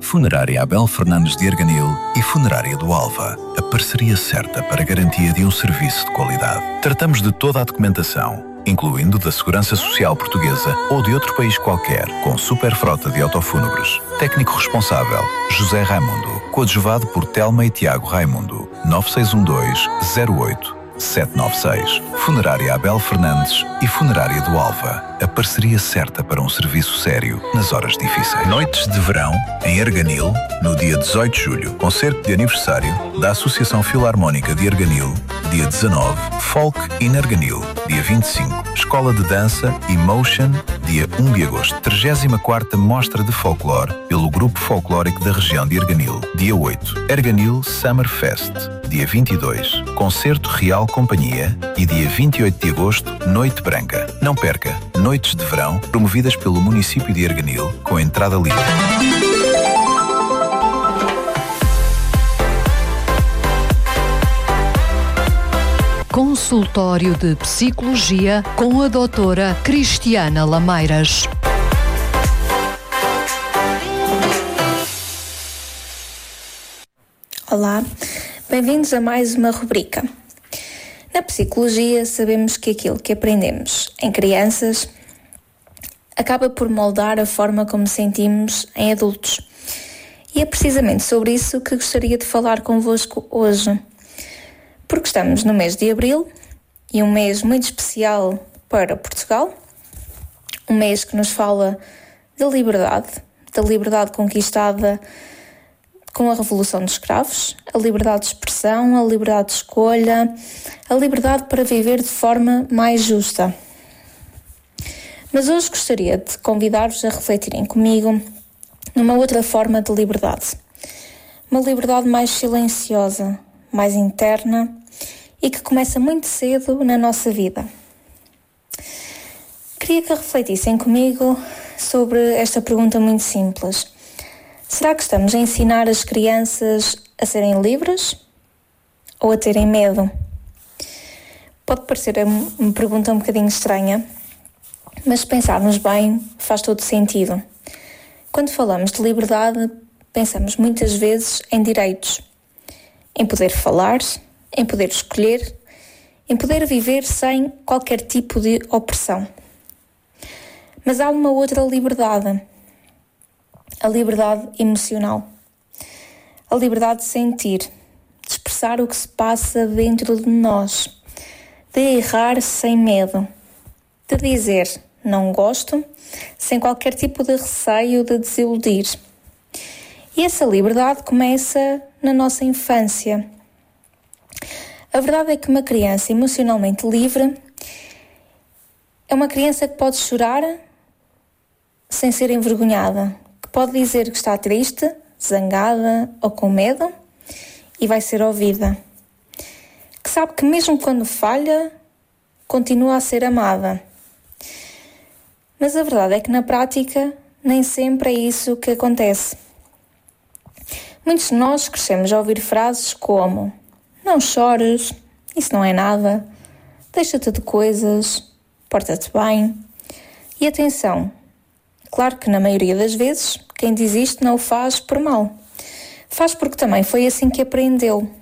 Funerária Abel Fernandes de Arganil e Funerária do Alva, a parceria certa para a garantia de um serviço de qualidade. Tratamos de toda a documentação, incluindo da Segurança Social Portuguesa ou de outro país qualquer, com super frota de autofúnebres. Técnico responsável, José Raimundo. Coadjuvado por Telma e Tiago Raimundo. 9612-08-796. Funerária Abel Fernandes e Funerária do Alva. A parceria certa para um serviço sério nas horas difíceis. Noites de verão, em Arganil, no dia 18 de julho. Concerto de aniversário da Associação Filarmónica de Arganil, dia 19. Folk in Arganil, dia 25. Escola de Dança Emotion, dia 1 de agosto. 34ª Mostra de Folclore pelo Grupo Folclórico da Região de Arganil, dia 8. Arganil Summer Fest, dia 22. Concerto Real Companhia e dia 28 de agosto, Noite Branca. Não perca, noites de verão promovidas pelo município de Arganil com entrada livre. Consultório de Psicologia com a doutora Cristiana Lameiras. Olá, bem-vindos a mais uma rubrica. Na psicologia sabemos que aquilo que aprendemos em crianças acaba por moldar a forma como sentimos em adultos. E é precisamente sobre isso que gostaria de falar convosco hoje. Porque estamos no mês de Abril e um mês muito especial para Portugal. Um mês que nos fala da liberdade conquistada com a Revolução dos Escravos, a liberdade de expressão, a liberdade de escolha, a liberdade para viver de forma mais justa. Mas hoje gostaria de convidar-vos a refletirem comigo numa outra forma de liberdade. Uma liberdade mais silenciosa, mais interna e que começa muito cedo na nossa vida. Queria que refletissem comigo sobre esta pergunta muito simples. Será que estamos a ensinar as crianças a serem livres ou a terem medo? Pode parecer uma pergunta um bocadinho estranha, mas se pensarmos bem, faz todo sentido. Quando falamos de liberdade, pensamos muitas vezes em direitos, em poder falar, em poder escolher, em poder viver sem qualquer tipo de opressão. Mas há uma outra liberdade, a liberdade emocional, a liberdade de sentir, de expressar o que se passa dentro de nós, de errar sem medo, de dizer não gosto, sem qualquer tipo de receio de desiludir. E essa liberdade começa na nossa infância. A verdade é que uma criança emocionalmente livre é uma criança que pode chorar sem ser envergonhada, que pode dizer que está triste, zangada ou com medo e vai ser ouvida. Que sabe que mesmo quando falha, continua a ser amada. Mas a verdade é que na prática nem sempre é isso que acontece. Muitos de nós crescemos a ouvir frases como: não chores, isso não é nada, deixa-te de coisas, porta-te bem. E atenção, claro que na maioria das vezes quem diz isto não o faz por mal. Faz porque também foi assim que aprendeu.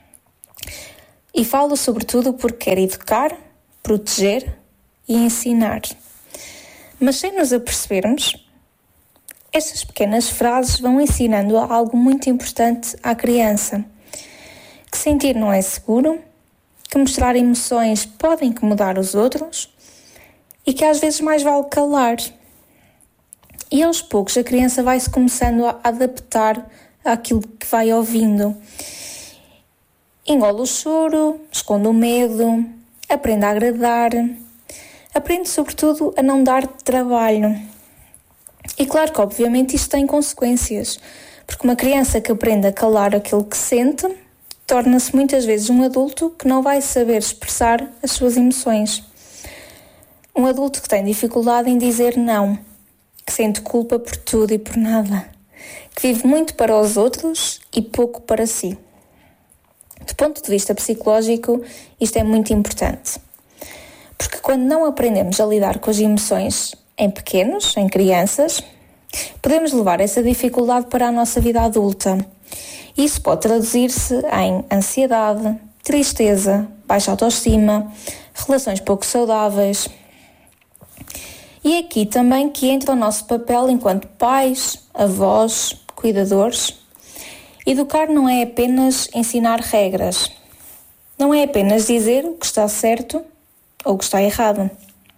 E falo sobretudo porque quer educar, proteger e ensinar. Mas sem nos apercebermos, estas pequenas frases vão ensinando algo muito importante à criança. Que sentir não é seguro, que mostrar emoções pode incomodar os outros e que às vezes mais vale calar. E aos poucos a criança vai-se começando a adaptar àquilo que vai ouvindo. Engole o choro, esconde o medo, aprende a agradar, aprende sobretudo a não dar trabalho. E claro que obviamente isto tem consequências, porque uma criança que aprende a calar aquilo que sente torna-se muitas vezes um adulto que não vai saber expressar as suas emoções. Um adulto que tem dificuldade em dizer não, que sente culpa por tudo e por nada, que vive muito para os outros e pouco para si. Do ponto de vista psicológico, isto é muito importante. Porque quando não aprendemos a lidar com as emoções em pequenos, em crianças, Podemos levar essa dificuldade para a nossa vida adulta. Isso pode traduzir-se em ansiedade, tristeza, baixa autoestima, relações pouco saudáveis. E aqui também que entra o nosso papel enquanto pais, avós, cuidadores. Educar não é apenas ensinar regras. Não é apenas dizer o que está certo ou o que está errado.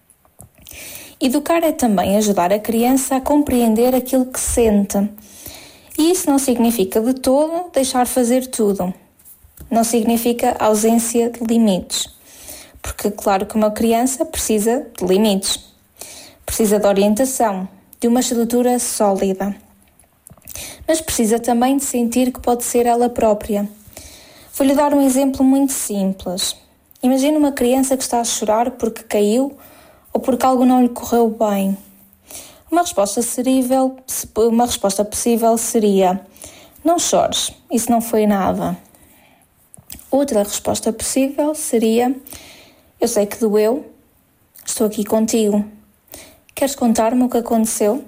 Educar é também ajudar a criança a compreender aquilo que sente. E isso não significa de todo deixar fazer tudo. Não significa ausência de limites. Porque claro que uma criança precisa de limites. Precisa de orientação, de uma estrutura sólida. Mas precisa também de sentir que pode ser ela própria. Vou-lhe dar um exemplo muito simples. Imagine uma criança que está a chorar porque caiu ou porque algo não lhe correu bem. Uma resposta possível seria: não chores, isso não foi nada. Outra resposta possível seria: eu sei que doeu, estou aqui contigo. Queres contar-me o que aconteceu?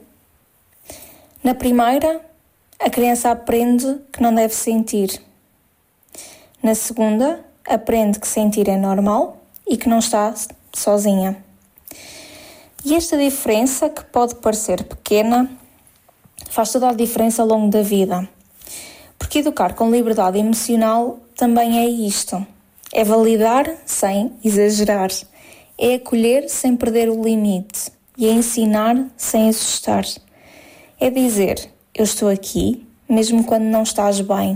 Na primeira, a criança aprende que não deve sentir. Na segunda, aprende que sentir é normal e que não está sozinha. E esta diferença, que pode parecer pequena, faz toda a diferença ao longo da vida. Porque educar com liberdade emocional também é isto. É validar sem exagerar. É acolher sem perder o limite. E é ensinar sem assustar. É dizer: eu estou aqui, mesmo quando não estás bem.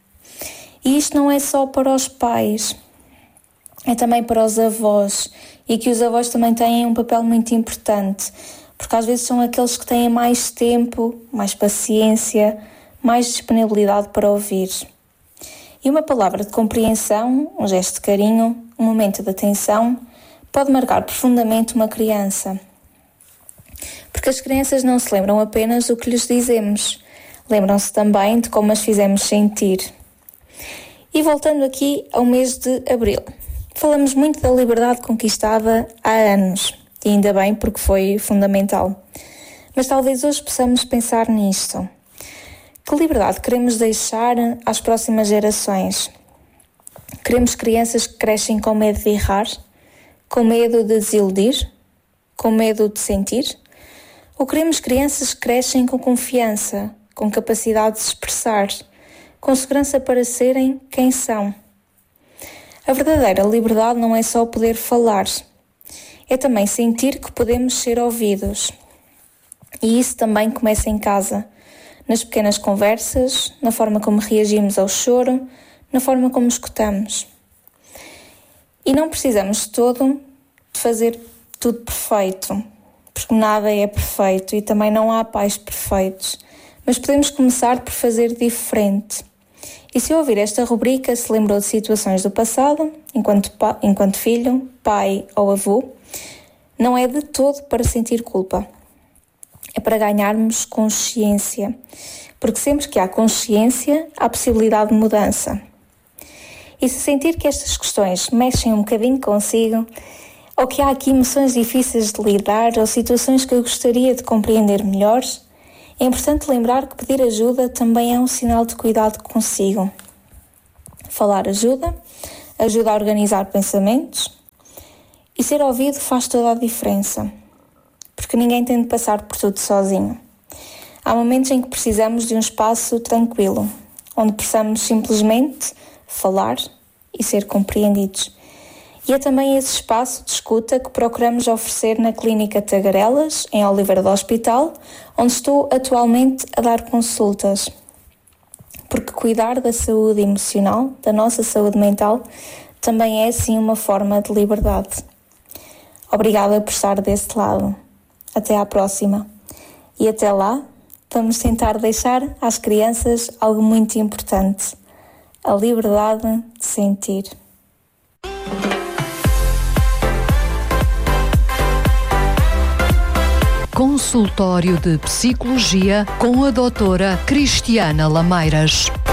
E isto não é só para os pais, é também para os avós. E que os avós também têm um papel muito importante, porque às vezes são aqueles que têm mais tempo, mais paciência, mais disponibilidade para ouvir. E uma palavra de compreensão, um gesto de carinho, um momento de atenção, pode marcar profundamente uma criança. Porque as crianças não se lembram apenas do que lhes dizemos, lembram-se também de como as fizemos sentir. E voltando aqui ao mês de abril, falamos muito da liberdade conquistada há anos, e ainda bem, porque foi fundamental. Mas talvez hoje possamos pensar nisto. Que liberdade queremos deixar às próximas gerações? Queremos crianças que crescem com medo de errar? Com medo de desiludir? Com medo de sentir? Ou queremos crianças que crescem com confiança, com capacidade de se expressar, com segurança para serem quem são? A verdadeira liberdade não é só poder falar, é também sentir que podemos ser ouvidos. E isso também começa em casa, nas pequenas conversas, na forma como reagimos ao choro, na forma como escutamos. E não precisamos de fazer tudo perfeito, porque nada é perfeito e também não há pais perfeitos, mas podemos começar por fazer diferente. E se ouvir esta rubrica se lembrou de situações do passado, enquanto filho, pai ou avô, não é de todo para sentir culpa. É para ganharmos consciência, porque sempre que há consciência, há possibilidade de mudança. E se sentir que estas questões mexem um bocadinho consigo, ou que há aqui emoções difíceis de lidar, ou situações que eu gostaria de compreender melhor, é importante lembrar que pedir ajuda também é um sinal de cuidado consigo. Falar ajuda a organizar pensamentos, e ser ouvido faz toda a diferença, porque ninguém tem de passar por tudo sozinho. Há momentos em que precisamos de um espaço tranquilo, onde possamos simplesmente falar e ser compreendidos. E é também esse espaço de escuta que procuramos oferecer na Clínica Tagarelas, em Oliveira do Hospital, onde estou atualmente a dar consultas. Porque cuidar da saúde emocional, da nossa saúde mental, também é sim uma forma de liberdade. Obrigada por estar desse lado. Até à próxima. E até lá, vamos tentar deixar às crianças algo muito importante: a liberdade de sentir. Consultório de Psicologia com a doutora Cristiana Lameiras.